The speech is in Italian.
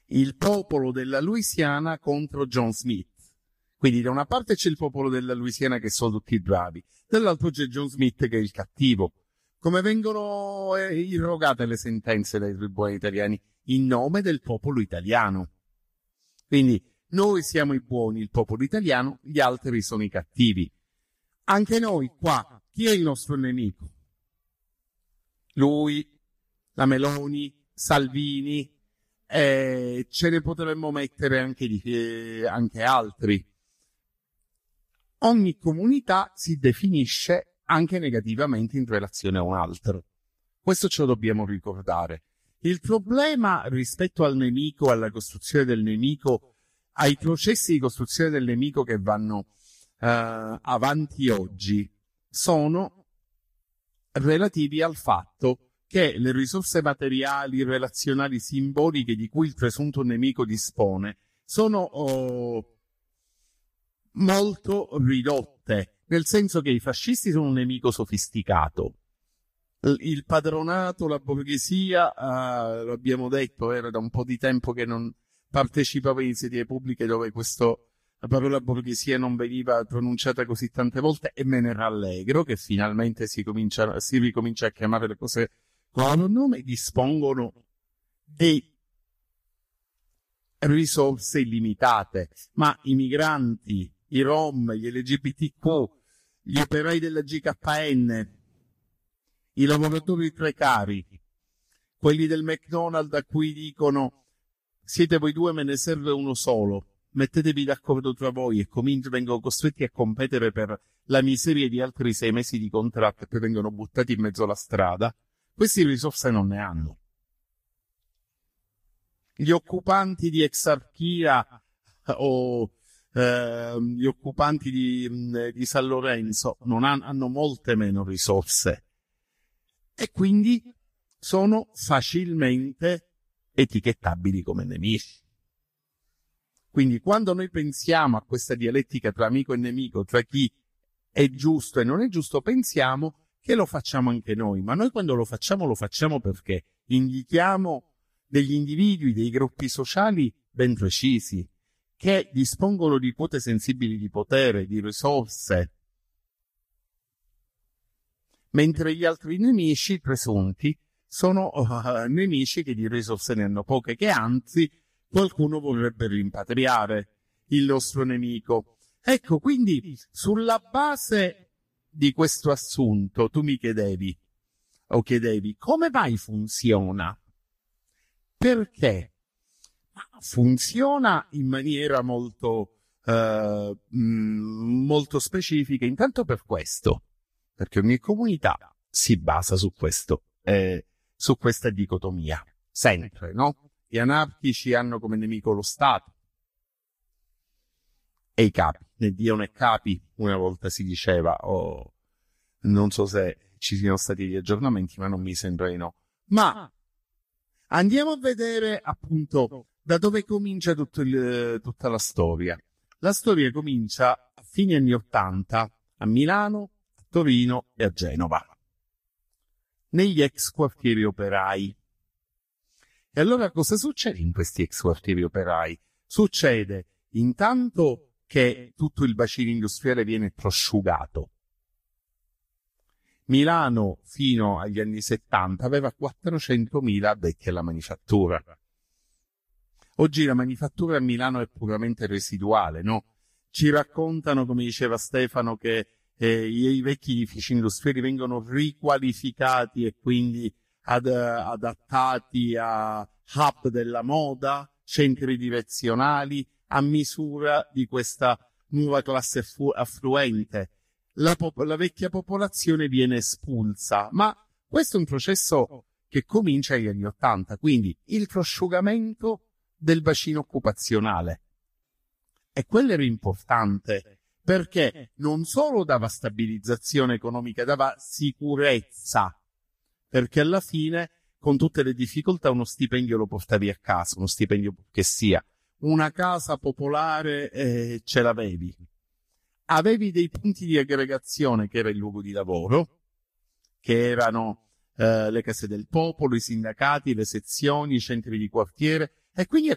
il popolo della Louisiana contro John Smith. Quindi da una parte c'è il popolo della Louisiana che sono tutti bravi, dall'altro c'è John Smith che è il cattivo. Come vengono irrogate le sentenze dai tribunali italiani? In nome del popolo italiano. Quindi noi siamo i buoni, il popolo italiano, gli altri sono i cattivi. Anche noi qua, chi è il nostro nemico? Lui, la Meloni, Salvini, ce ne potremmo mettere anche altri. Ogni comunità si definisce anche negativamente in relazione a un altro. Questo ce lo dobbiamo ricordare. Il problema rispetto al nemico, alla costruzione del nemico, ai processi di costruzione del nemico che vanno avanti oggi, sono relativi al fatto che le risorse materiali, relazionali, simboliche di cui il presunto nemico dispone sono molto ridotte, nel senso che i fascisti sono un nemico sofisticato. Il padronato, la borghesia, lo abbiamo detto, era da un po' di tempo che non partecipava in iniziative pubbliche dove la parola borghesia non veniva pronunciata così tante volte, e me ne rallegro che finalmente si ricomincia a chiamare le cose con il loro nome. Dispongono di risorse illimitate, ma i migranti, i Rom, gli LGBTQ, gli operai della GKN, i lavoratori precari, quelli del McDonald's a cui dicono siete voi due, me ne serve uno solo, mettetevi d'accordo tra voi, e vengono costretti a competere per la miseria di altri 6 mesi di contratto e poi vengono buttati in mezzo alla strada. Questi risorse non ne hanno. Gli occupanti di Exarchia o gli occupanti di San Lorenzo hanno molte meno risorse e quindi sono facilmente etichettabili come nemici. Quindi quando noi pensiamo a questa dialettica tra amico e nemico, tra chi è giusto e non è giusto, pensiamo che lo facciamo anche noi, ma noi quando lo facciamo perché indichiamo degli individui, dei gruppi sociali ben precisi, che dispongono di quote sensibili di potere, di risorse, mentre gli altri nemici presunti sono nemici che di risorse ne hanno poche, che anzi qualcuno vorrebbe rimpatriare il nostro nemico. Ecco, quindi sulla base di questo assunto tu mi chiedevi come mai funziona? Perché? Funziona in maniera molto specifica, intanto per questo, perché ogni comunità si basa su questo, su questa dicotomia, sempre, no? Gli anarchici hanno come nemico lo Stato e i capi, né Dio né capi, una volta si diceva, non so se ci siano stati gli aggiornamenti, ma non mi sembra di no. Ma andiamo a vedere appunto da dove comincia tutta la storia. La storia comincia a fine anni '80 a Milano, a Torino e a Genova, negli ex quartieri operai. E allora cosa succede in questi ex quartieri operai? Succede intanto che tutto il bacino industriale viene prosciugato. Milano fino agli anni '70 aveva 400.000 addetti alla manifattura. Oggi la manifattura a Milano è puramente residuale, no? Ci raccontano, come diceva Stefano, che i vecchi edifici industriali vengono riqualificati e quindi adattati a hub della moda, centri direzionali, a misura di questa nuova classe affluente. La vecchia popolazione viene espulsa, ma questo è un processo che comincia negli anni '80, quindi il prosciugamento del bacino occupazionale. E quello era importante, perché non solo dava stabilizzazione economica, dava sicurezza, perché alla fine, con tutte le difficoltà, uno stipendio lo portavi a casa, uno stipendio che sia. Una casa popolare ce l'avevi. Avevi dei punti di aggregazione, che era il luogo di lavoro, che erano le case del popolo, i sindacati, le sezioni, i centri di quartiere, e quindi